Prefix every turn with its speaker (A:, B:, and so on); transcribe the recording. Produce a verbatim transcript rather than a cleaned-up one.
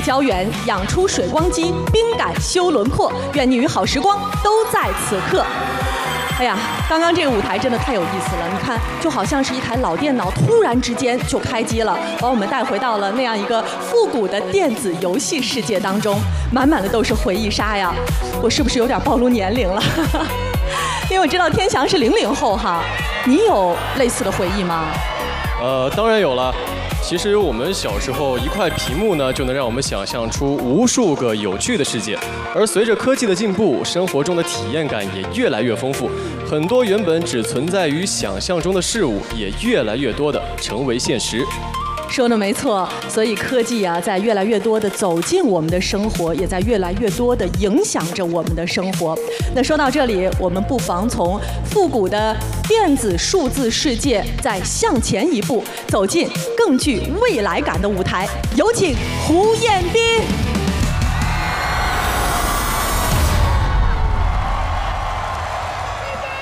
A: 胶原，养出水光肌，冰感修轮廓，愿你与好时光都在此刻。哎呀，刚刚这个舞台真的太有意思了！你看，就好像是一台老电脑突然之间就开机了，把我们带回到了那样一个复古的电子游戏世界当中，满满的都是回忆杀呀！我是不是有点暴露年龄了？因为我知道天翔是零零后哈，你有类似的回忆吗？
B: 呃，当然有了。其实我们小时候一块屏幕呢，就能让我们想象出无数个有趣的世界。而随着科技的进步，生活中的体验感也越来越丰富，很多原本只存在于想象中的事物，也越来越多的成为现实。
A: 说的没错，所以科技啊，在越来越多的走进我们的生活，也在越来越多的影响着我们的生活。那说到这里，我们不妨从复古的电子数字世界再向前一步，走进更具未来感的舞台。有请胡彦斌。